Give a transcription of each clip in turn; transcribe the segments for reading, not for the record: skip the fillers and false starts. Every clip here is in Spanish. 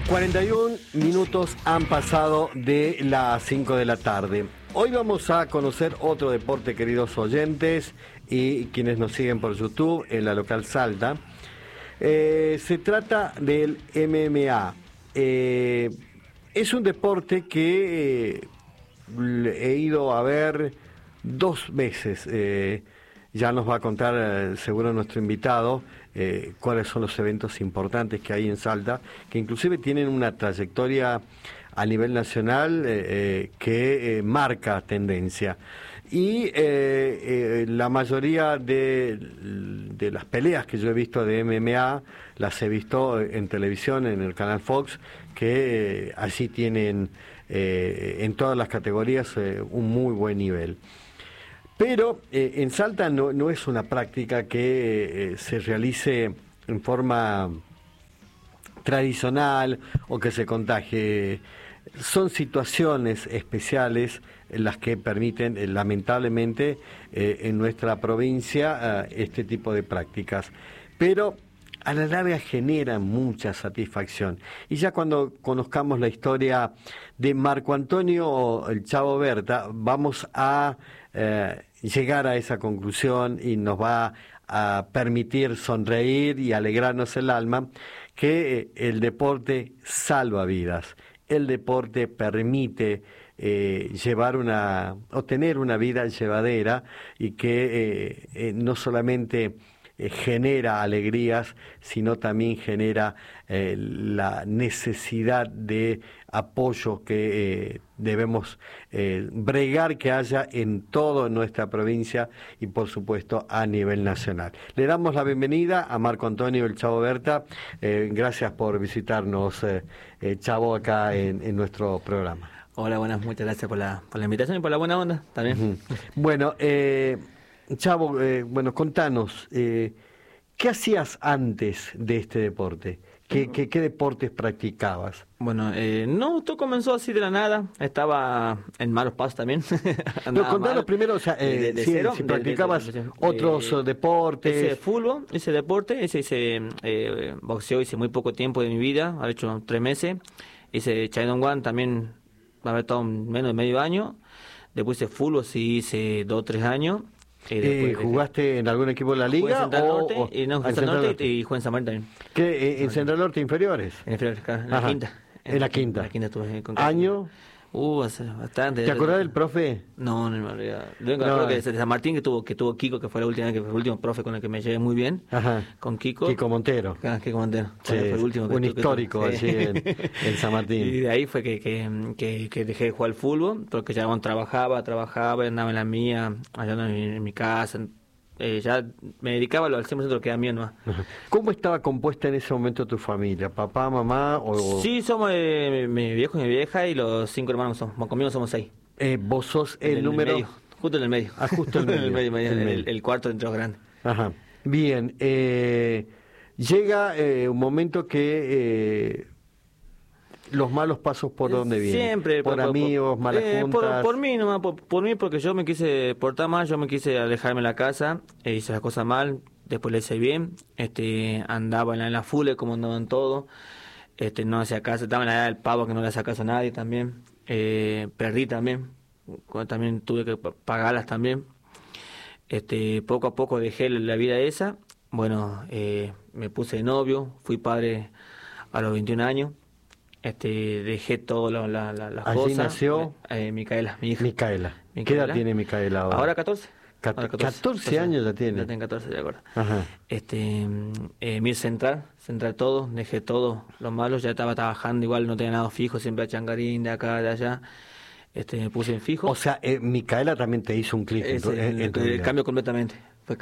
41 minutos han pasado de las 5 de la tarde. Hoy vamos a conocer otro deporte, queridos oyentes y quienes nos siguen por YouTube en la local Salta. Se trata del MMA. Es un deporte que he ido a ver 2 veces. Ya nos va a contar seguro nuestro invitado cuáles son los eventos importantes que hay en Salta, que inclusive tienen una trayectoria a nivel nacional que marca tendencia. Y la mayoría de las peleas que yo he visto de MMA las he visto en televisión, en el canal Fox, que allí tienen en todas las categorías un muy buen nivel. Pero en Salta no es una práctica que se realice en forma tradicional o que se contagie. Son situaciones especiales las que permiten, lamentablemente, en nuestra provincia este tipo de prácticas. Pero a la larga generan mucha satisfacción. Y ya cuando conozcamos la historia de Marco Antonio el Chavo Berta, vamos a llegar a esa conclusión y nos va a permitir sonreír y alegrarnos el alma que el deporte salva vidas. El deporte permite tener una vida llevadera y que no solamente genera alegrías, sino también genera la necesidad de apoyo que debemos bregar que haya en toda nuestra provincia y por supuesto a nivel nacional. Le damos la bienvenida a Marco Antonio el Chavo Berta. Gracias por visitarnos, Chavo, acá en nuestro programa. Hola, buenas, muchas gracias por la invitación y por la buena onda también. Uh-huh. Bueno, Chavo, contanos, ¿qué hacías antes de este deporte? ¿Qué deportes practicabas? Bueno, no, todo comenzó así de la nada. Estaba en malos pasos también. No, contanos primero, o sea, si practicabas otros deportes. Hice fútbol, hice deporte, hice boxeo, hice muy poco tiempo de mi vida, he hecho 3 meses. Hice Chaidong también, va a haber estado menos de medio año. Después hice fútbol, sí, hice 2 o 3 años. ¿Jugaste en algún equipo de la liga? Jugué en Central Norte, en Central Norte y jugué en San Martín también. ¿Qué, en Central Norte inferiores? En inferiores, en la quinta. En la quinta. En la quinta estuve con ¿Año? Hace bastante. ¿Te acordás del profe? No, en realidad. Yo me acuerdo que de San Martín que tuvo Kiko, que fue la última vez, que fue el último profe con el que me llevé muy bien. Ajá. Con Kiko. Kiko Montero. Kiko Montero. Sí, fue el último un histórico allí en San Martín. Y de ahí fue que dejé de jugar al fútbol, porque ya trabajaba, andaba en la mía, allá en mi casa. Ya me dedicaba al 100% de lo que era mío nomás. ¿Cómo estaba compuesta en ese momento tu familia? ¿Papá, mamá o...? Sí, somos mi viejo y mi vieja y los 5 hermanos somos. Conmigo somos 6. ¿Vos sos el número...? Medio, justo en el medio. Ah, justo en el medio. El cuarto de entre los grandes. Ajá. Bien. Llega un momento que... los malos pasos por dónde vienen. Siempre. Por amigos, malas juntas. Por mí nomás, por mí, porque yo me quise portar mal, yo me quise alejarme de la casa, hice las cosas mal, después le hice bien, andaba en la full como andaban todos, no hacía caso, estaba en la edad del pavo que no le hacía caso a nadie también, perdí también, también tuve que pagarlas también, poco a poco dejé la vida esa, bueno, me puse de novio, fui padre a los 21 años, dejé todas las cosas. ¿Allí nació? Micaela, mi hija. Micaela. ¿Qué edad tiene Micaela ahora? Ahora 14. 14 años ya tiene. Ya tengo 14, de acuerdo. Ajá. Mir central todo, dejé todo lo malo, ya estaba trabajando, igual no tenía nada fijo, siempre a changarín, de acá, de allá. Me puse en fijo. O sea, Micaela también te hizo un clic en tu vida. Cambio completamente,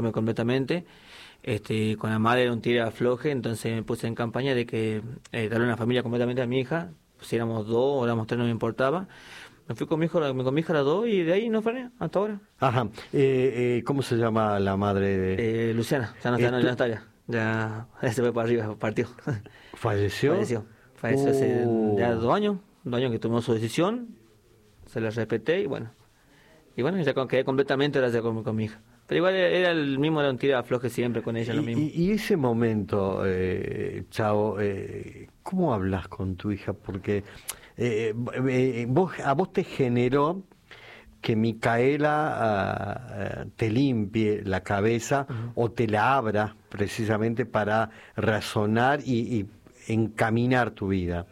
con la madre era un tira afloje, entonces me puse en campaña de que darle una familia completamente a mi hija, si éramos 2 o éramos 3 no me importaba. Me fui con mi hija a las 2 y de ahí no frené hasta ahora. Ajá. ¿Cómo se llama la madre de...? Luciana, ya no está ya. Ya se fue para arriba, partió. ¿Falleció? Falleció hace ya 2 años que tomó su decisión, se la respeté y bueno, ya quedé completamente ahora con mi hija. Pero igual era el mismo, era un tira afloje siempre con ella, lo mismo. Y ese momento, Chavo, ¿cómo hablas con tu hija? Porque a vos te generó que Micaela te limpie la cabeza o te la abra precisamente para razonar y encaminar tu vida.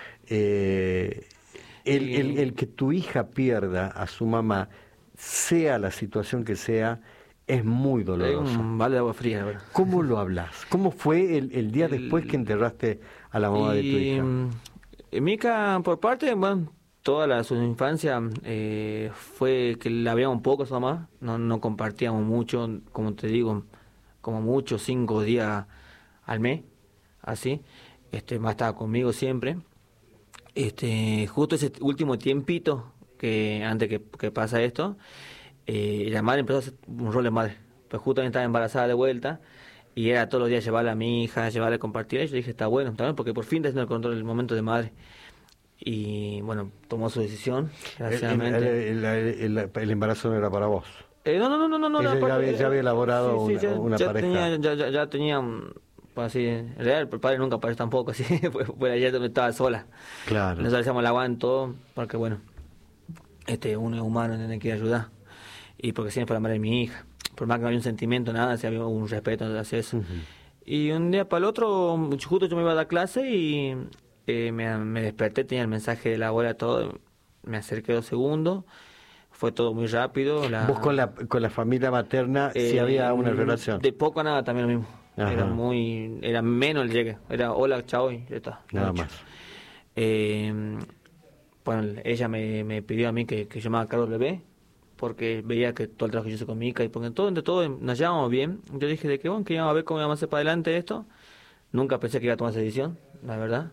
El que tu hija pierda a su mamá, sea la situación que sea, es muy doloroso. Un balde de agua fría, ¿verdad? ¿Cómo lo hablas? ¿Cómo fue el día después que enterraste a la mamá de tu hija? Mica, por parte, bueno, su infancia fue que la veíamos un poco a su mamá, no compartíamos mucho, como te digo, como mucho 5 días al mes, así, más estaba conmigo siempre. Justo ese último tiempito que antes que pasa esto, la madre empezó a hacer un rol de madre, pues justamente estaba embarazada de vuelta y era todos los días llevarla a mi hija, llevarla a compartir, y yo dije, está bueno, también porque por fin está haciendo el control del momento de madre. Y bueno, tomó su decisión, desgraciadamente. El embarazo no era para vos. No. Ella ya había elaborado sí, una pareja. Ya tenía, pues así, en realidad el padre nunca apareció tampoco, así, fue ayer donde estaba sola. Claro. Nosotros hacíamos el aguanto, porque bueno, uno es humano, tiene que ayudar. Y porque siempre fue la madre de mi hija. Por más que no había un sentimiento, nada, si había un respeto hacia eso. Y un día para el otro, justo yo me iba a dar clase y me desperté, tenía el mensaje de la abuela, todo, me acerqué 2 segundos, fue todo muy rápido. ¿Vos con la familia materna sí había una relación? De poco a nada también lo mismo. Ajá. Era menos el llegue, era hola, chao y ya está. Nada más. Bueno, ella me pidió a mí que yo me haga cargo del bebé, porque veía que todo el trabajo que yo hice con mi hija y porque entre todo nos llevábamos bien. Yo dije de que bueno, que íbamos a ver cómo íbamos a hacer para adelante esto. Nunca pensé que iba a tomar esa decisión, la verdad.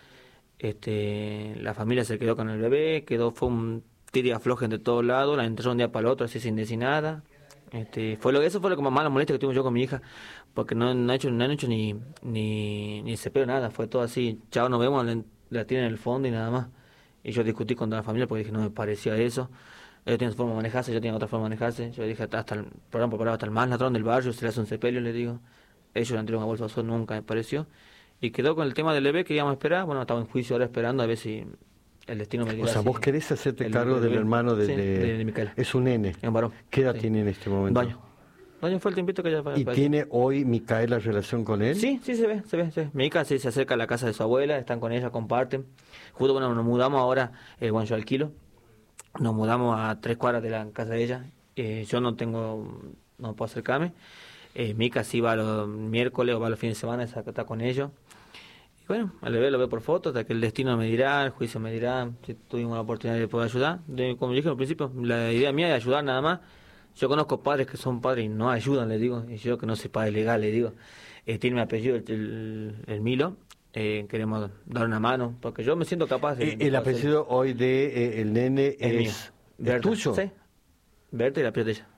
La familia se quedó con el bebé, fue un tira y afloje de todos lados, la enterró un día para el otro, así sin decir nada. Eso fue lo que más molestia que tuve yo con mi hija, porque no han hecho ni separo nada, fue todo así, chao, nos vemos, la tienen en el fondo y nada más. Y yo discutí con toda la familia porque dije, no me parecía eso. Ellos tienen su forma de manejarse, yo tenía otra forma de manejarse. Yo dije, hasta el programa por palabra, hasta el más ladrón del barrio, se le hace un sepelio, le digo. Ellos le han tirado una bolsa de azul, nunca me pareció. Y quedó con el tema del bebé que íbamos a esperar. Bueno, estaba en juicio ahora esperando a ver si el destino me diera. O sea, vos querés hacerte cargo del hermano de Micaela. Es un nene. Es un varón. ¿Qué edad tiene en este momento? 2 años. 2 años fue el tiempito que ella ¿Y tiene hoy Micaela relación con él? Sí, se ve. Mi hija se acerca a la casa de su abuela, están con ella, comparten. Justo, bueno, nos mudamos ahora, bueno, yo alquilo. Nos mudamos a 3 cuadras de la casa de ella. Yo no puedo acercarme. Mica sí va los miércoles o va los fines de semana, está con ellos. Y bueno, al bebé lo veo por foto, hasta que el destino me dirá, el juicio me dirá, si tuvimos la oportunidad de poder ayudar. Como dije al principio, la idea mía es ayudar nada más. Yo conozco padres que son padres y no ayudan, les digo. Y yo que no soy padre legal, les digo. Tiene mi apellido, el Milo. Queremos dar una mano, porque yo me siento capaz de... El apellido hoy de el nene es tuyo. Sí, Berta y la apellido de ella.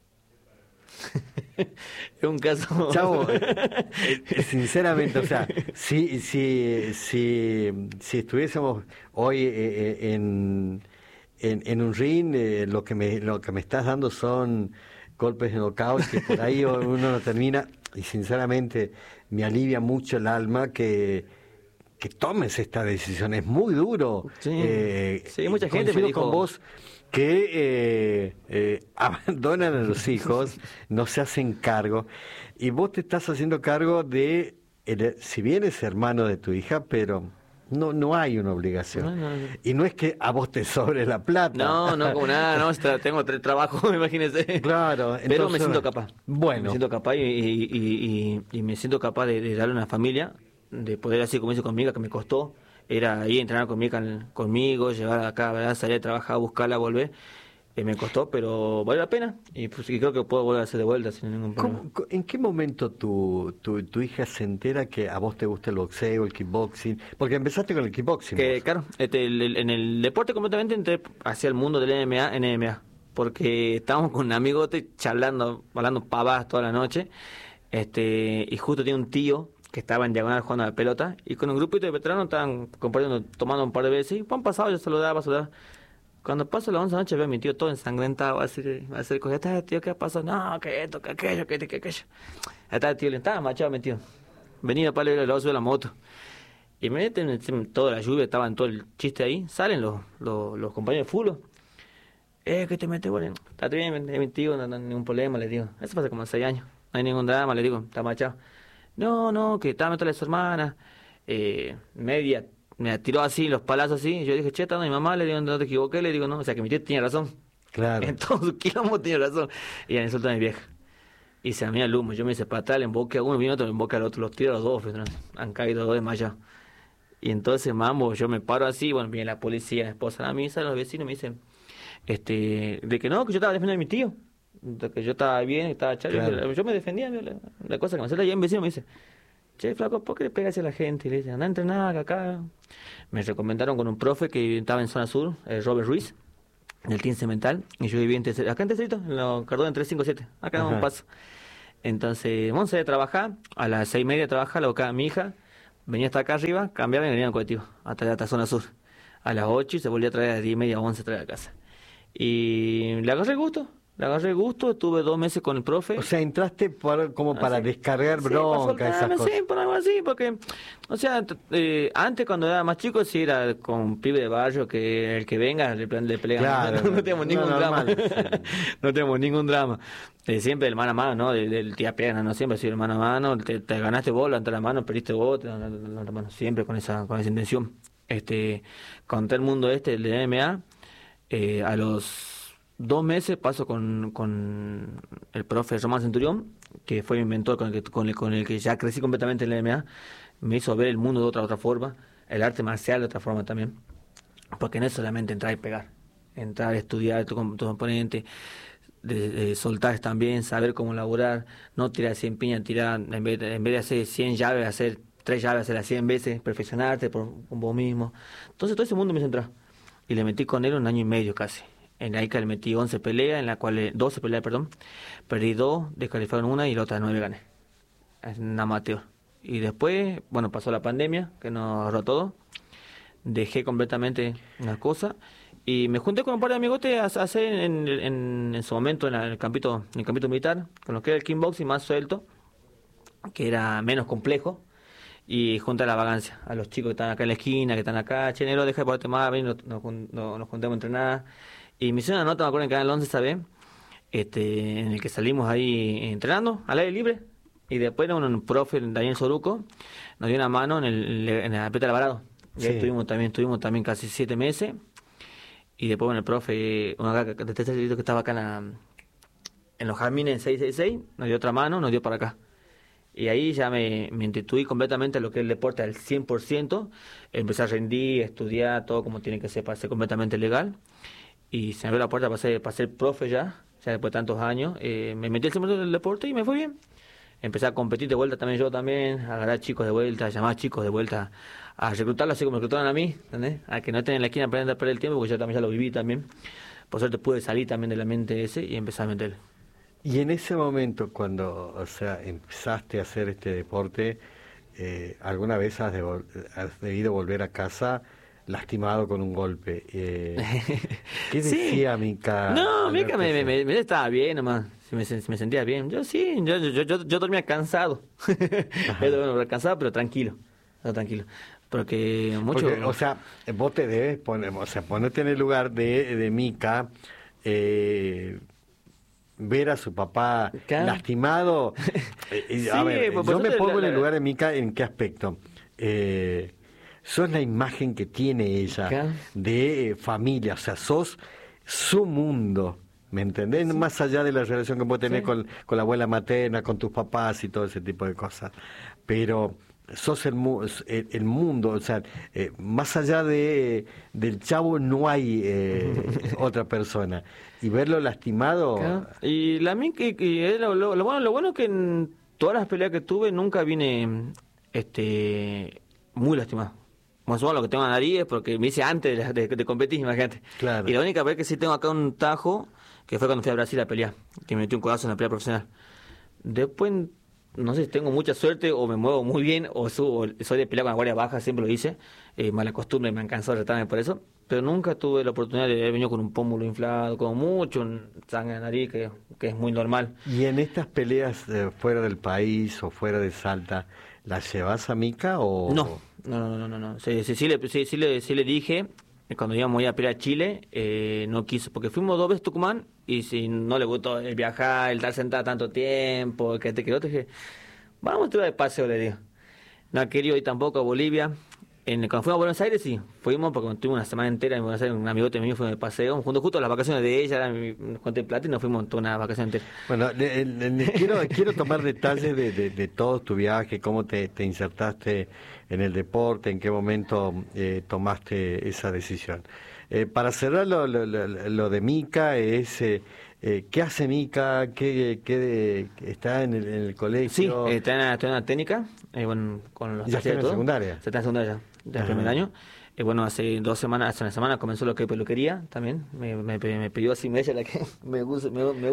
Es un caso... Chavo, sinceramente, o sea, si estuviésemos hoy en un ring, lo que me estás dando son golpes de knockout que por ahí uno no termina, y sinceramente me alivia mucho el alma que tomes esta decisión. Es muy duro. Sí, mucha gente me dijo con vos que abandonan a los hijos, no se hacen cargo, y vos te estás haciendo cargo de, si bien es hermano de tu hija, pero no hay una obligación. No. Y no es que a vos te sobre la plata. No, como nada, no, tengo 3 trabajos, imagínese. Claro. Pero entonces, me siento capaz. Bueno. Me siento capaz y me siento capaz de darle una familia, de poder así como hice conmigo, que me costó. Era ahí entrenar conmigo, llevar acá, ¿verdad? Salir a trabajar, buscarla, volver. Me costó, pero vale la pena. Y pues y creo que puedo volver a hacer de vuelta sin ningún problema. ¿En qué momento tu hija se entera que a vos te gusta el boxeo, el kickboxing? Porque empezaste con el kickboxing. Claro, en el deporte completamente entré hacia el mundo del MMA. Porque estábamos con un amigote hablando pavadas toda la noche. Y justo tiene un tío que estaba en diagonal jugando a la pelota, y con un grupito de veteranos estaban compartiendo, tomando un par de veces, y pan pasado yo saludaba. Cuando paso las 11 de la noche veo a mi tío todo ensangrentado, va a hacer cosas. Tío, ¿qué pasó? No, que esto, que aquello, que aquello. Está el tío, le estaba machado mi tío. Venía para el oso de la moto. Y me meten toda la lluvia, estaban todo el chiste ahí. Salen los compañeros de fútbol. ¿Qué te metes, bueno? Está bien, mi tío, no hay ningún problema, le digo. Eso pasa como 6 años. No hay ningún drama, le digo, está machado. No, que estaba metiendo a su hermana. Media me tiró así, los palazos así, y yo dije, che, está mi mamá, le digo, no te equivoqué, le digo, no, o sea que mi tío tenía razón. Claro. En todo su quilombo tenía razón. Y ya insultó a mi vieja. Y se me el humo, yo me hice para atrás, le emboqué a uno, vino otro, le emboqué al otro, los tiro a los dos, pues, ¿no? Han caído los dos desmayados. Y entonces, mambo, yo me paro así, bueno, viene la policía, la esposa a la misa, los vecinos me dicen, de que no, que yo estaba defendiendo a mi tío, de que yo estaba bien, estaba chato, Claro. yo me defendía, la cosa que me hacía, y un vecino me dice, che, flaco, ¿por qué le pegas a la gente? Y le dice, anda a entrenar acá. Me recomendaron con un profe que estaba en zona sur, Robert Ruiz, del Team Cemental, y yo vivía acá en Tercerito, en los Cardón 357, acá a un paso. Entonces, vamos a salir a trabajar, a las 6:30 trabajar, la buscaba mi hija, venía hasta acá arriba, cambiaba y venía en colectivo, hasta zona sur. A las 8 y se volvía a traer a las 10:30, 11 traer a casa. Y le agarré gusto, estuve 2 meses con el profe. O sea, entraste como para descargar Sí, bronca, para esas soltarme, cosas. sí, por algo así, porque, o sea, antes cuando era más chico, sí era con un pibe de barrio que el que venga le pelean. Claro, No tenemos ningún drama. normal, sí. No tenemos ningún drama. Siempre el mano a mano, ¿no? Del tía pierna, no siempre ha sido el mano a mano. Te ganaste vos, levantaste la mano, perdiste vos, la mano, siempre con esa intención. Con todo el mundo el de MMA, a los 2 meses paso con el profe Román Centurión, que fue mi mentor con el que ya crecí completamente en la MMA. Me hizo ver el mundo de otra forma, el arte marcial de otra forma también, porque no es solamente entrar y pegar, entrar, estudiar tu componente, de soltar también, saber cómo laburar, no tirar 100 piñas, tirar en vez de hacer 100 llaves, hacer 3 llaves, hacerlas 100 veces, perfeccionarte con vos mismo. Entonces todo ese mundo me hizo entrar y le metí con él 1 año y medio casi. En la ICA le metí 11 peleas, en la cual 12 peleas, perdón. Perdí 2, descalificaron 1 y la otra 9 gané. Es un amateur. Y después, bueno, pasó la pandemia, que nos agarró todo. Dejé completamente las cosas. Y me junté con un par de amigotes a hacer en su momento en el campito militar, con lo que era el kickboxing más suelto, que era menos complejo. Y junta la vagancia a los chicos que están acá en la esquina, que están acá, che, negro, deja de ponerte más, ven, nos juntamos a entrenar. Y me hicieron una nota, me acuerdo, en Canal 11 esa vez, en el que salimos ahí entrenando, al aire libre. Y después un profe, Daniel Soruco, nos dio una mano en la Peta de Alvarado. Y ahí estuvimos también casi 7 meses. Y después, bueno, el profe, uno acá, de que estaba acá en los Jardines 666, nos dio otra mano, nos dio para acá. Y ahí ya me instituí completamente a lo que es el deporte al 100%. Empecé a rendir, estudiar, todo como tiene que ser para ser completamente legal. Y se me abrió la puerta para ser profe ya después de tantos años. Me metí al 100% del deporte y me fue bien. Empecé a competir de vuelta también yo también, a agarrar chicos de vuelta, a llamar chicos de vuelta, a reclutarlos así como reclutaron a mí, ¿entendés? A que no estén en la esquina aprendiendo a perder el tiempo, porque yo también ya lo viví también. Por suerte pude salir también de la mente ese y empecé a meterle. Y en ese momento, cuando, o sea, empezaste a hacer este deporte, ¿alguna vez has debido volver a casa lastimado con un golpe? ¿Qué decía Mica? No, Mica me estaba bien nomás, me sentía bien. Yo sí, yo dormía cansado. Cansado, pero tranquilo. Porque mucho... Porque, o sea, vos te debes poner, o sea, ponerte en el lugar de Mica, ver a su papá lastimado. A ver, yo me pongo en el lugar de Mica, ¿en qué aspecto? Sos la imagen que tiene ella de familia, o sea, sos su mundo, ¿me entendés? Sí. Más allá de la relación que puede tener con la abuela materna, con tus papás y todo ese tipo de cosas. Pero sos el mundo, o sea, más allá del chavo no hay otra persona. Y verlo lastimado... Y lo bueno es que en todas las peleas que tuve nunca vine muy lastimado. Más o menos lo que tengo en la nariz es porque me hice antes de competir, imagínate. Claro. Y la única vez que sí tengo acá un tajo, que fue cuando fui a Brasil a pelear, que me metí un codazo en la pelea profesional. Después, no sé si tengo mucha suerte o me muevo muy bien o soy de pelear con la guardia baja, siempre lo hice, mala costumbre, me han cansado de retarme por eso, pero nunca tuve la oportunidad de haber venido con un pómulo inflado, como mucho sangre en la nariz, que es muy normal. ¿Y en estas peleas fuera del país o fuera de Salta, las llevas a Mica o...? No. Sí le dije, cuando íbamos a ir a pelear a Chile, no quiso, porque fuimos 2 veces a Tucumán, y si no le gustó el viajar, el estar sentada tanto tiempo, que te quedó, te dije, vamos a tirar de paseo, le digo. No ha querido ir tampoco a Bolivia. Cuando fuimos a Buenos Aires, sí, fuimos porque tuvimos una semana entera en Buenos Aires, un amigote mío fue de paseo, justo a las vacaciones de ella, conté plata y nos fuimos toda una vacación entera. Bueno, quiero tomar detalles de todo tu viaje, cómo te insertaste en el deporte, en qué momento tomaste esa decisión. Para cerrar lo de Mica, ¿qué hace Mica? ¿Qué está en el colegio? Sí, está en la técnica, con los ¿Ya está en la secundaria? Se está en secundaria ya el primer año. Hace 2 semanas, hace una semana comenzó lo que es peluquería también. Me pidió así ella la que me gusta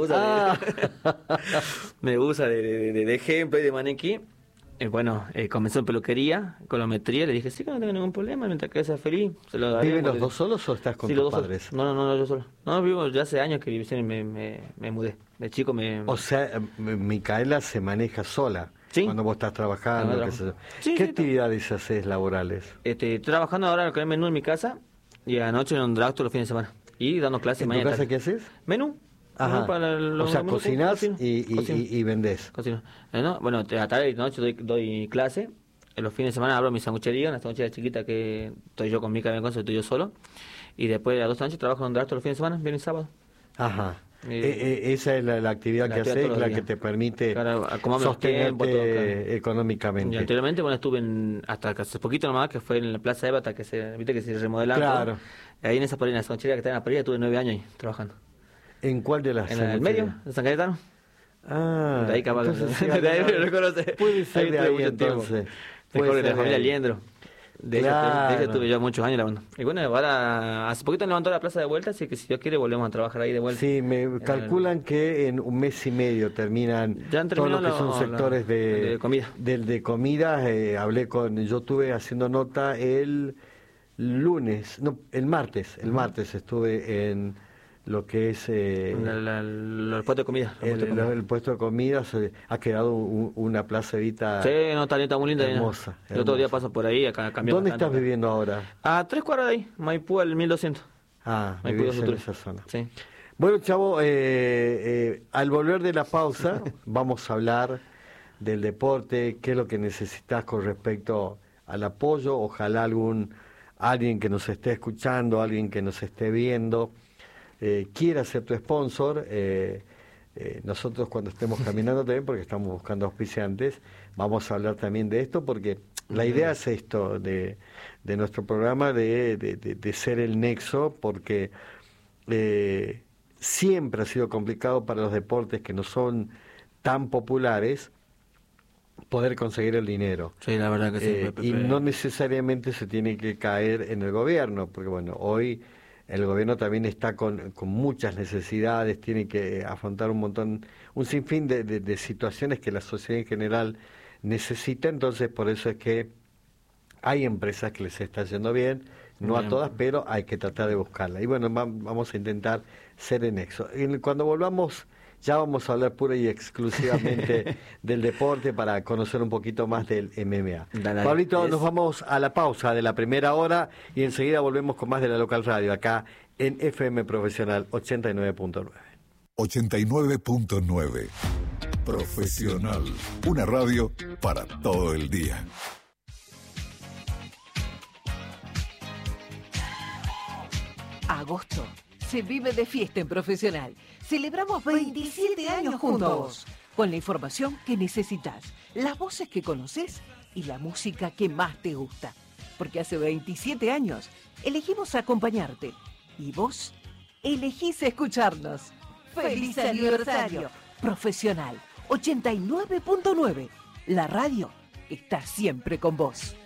me gusta de ejemplo y de maniquí. Comenzó en peluquería, colometría, le dije, sí, que no tengo ningún problema, mientras que sea feliz, se lo daré. ¿Viven los dos solos o estás con tus padres? No, yo solo. No, vivo ya hace años que me mudé. De chico O sea, Micaela se maneja sola. Sí. Cuando vos estás trabajando, ¿qué actividades haces laborales? Estoy trabajando ahora en el menú en mi casa y anoche en un dragstore los fines de semana. Y dando clases mañana. ¿En tu casa qué haces? Menú. Ajá. O sea, cocinás y vendés. Cocino. A tarde y noche doy clase. En los fines de semana abro mi sanguchería, una sanguchería chiquita que estoy yo con mi cabeza, estoy yo solo. Y después a las 2 de la noche trabajo en un dragstore los fines de semana, viernes y sábado. Ajá. Esa es la actividad que haces, la que te permite sostenerte económicamente. Y anteriormente, estuve hasta hace poquito nomás, que fue en la Plaza Ébata, que se remodelaron. Claro. Ahí en esa sanguchería que está en la parrilla, estuve 9 años ahí trabajando. ¿En cuál de las? En el medio, de San Cayetano. Ah, de ahí capaz. De ahí me reconoce. Puede ser de ahí entonces. Mejor de la familia Liendro. De ella estuve yo muchos años lavando. Y ahora hace poquito levantó la plaza de vuelta, así que si Dios quiere volvemos a trabajar ahí de vuelta. Sí, me calculan que en 1 mes y medio terminan todos los que son sectores de comida. De comida, yo estuve haciendo nota el martes estuve en lo que es el puesto de comida. El puesto de comida ha quedado una placevita. Sí, está muy linda. Hermosa. Yo todo el día paso por ahí, acá cambiando. ¿Dónde estás viviendo ahora? A 3 cuadras de ahí, Maipú al 1200. Maipú en esa zona. Sí. Bueno, Chavo, al volver de la pausa vamos a hablar del deporte, qué es lo que necesitas con respecto al apoyo. Ojalá alguien que nos esté escuchando, alguien que nos esté viendo, quiera ser tu sponsor. Nosotros cuando estemos caminando también, porque estamos buscando auspiciantes, vamos a hablar también de esto, porque la idea es esto de nuestro programa, de ser el nexo, porque siempre ha sido complicado para los deportes que no son tan populares poder conseguir el dinero. Sí, la verdad que sí. Y no necesariamente se tiene que caer en el gobierno, porque hoy el gobierno también está con muchas necesidades, tiene que afrontar un sinfín de situaciones que la sociedad en general necesita. Entonces por eso es que hay empresas que les está yendo bien, no a todas, pero hay que tratar de buscarla. Y vamos a intentar ser el nexo. Cuando volvamos, ya vamos a hablar pura y exclusivamente del deporte para conocer un poquito más del MMA. Pablito, nos vamos a la pausa de la primera hora y enseguida volvemos con más de la local radio acá en FM Profesional 89.9. 89.9 Profesional, una radio para todo el día. Agosto se vive de fiesta en Profesional. Celebramos 27 años junto a vos, con la información que necesitas, las voces que conoces y la música que más te gusta. Porque hace 27 años elegimos acompañarte y vos elegís escucharnos. ¡Feliz aniversario! Profesional 89.9. La radio está siempre con vos.